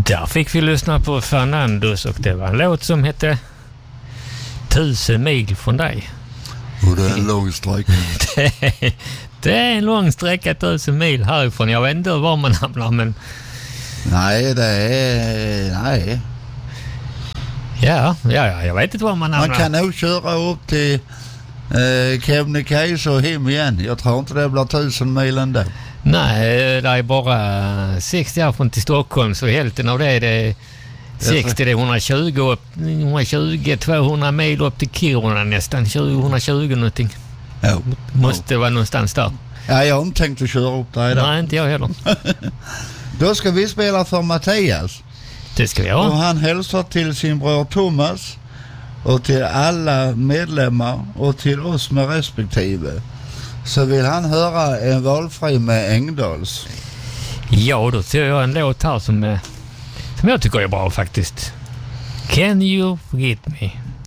Där fick vi lyssna på Fernandos och det var en låt som hette 1000 mil från dig. Och det är en lång sträcka. Det är en lång sträcka, 1000 mil härifrån. Jag vet inte var man hamnar, men... Nej, det är... Nej. Ja, jag vet inte var man hamnar. Man kan nog köra upp till Kebnekaise och hem igen. Jag tror inte det blir 1000 mil ändå. Nej, det är bara 60 härifrån till Stockholm, så hälften av det är 60, det är 120-200 mil upp till Kiruna nästan, 120 någonting. Ja. Måste vara någonstans där. Ja, jag har inte tänkt att köra upp där idag. Nej, inte jag heller. Då ska vi spela för Mattias. Det ska vi Och ha. han hälsar till sin bror Thomas och till alla medlemmar och till oss med respektive. Så vill han höra en valfri med Engdahls. Ja, då ser jag en låt här som jag tycker är bra faktiskt. Can you forget me?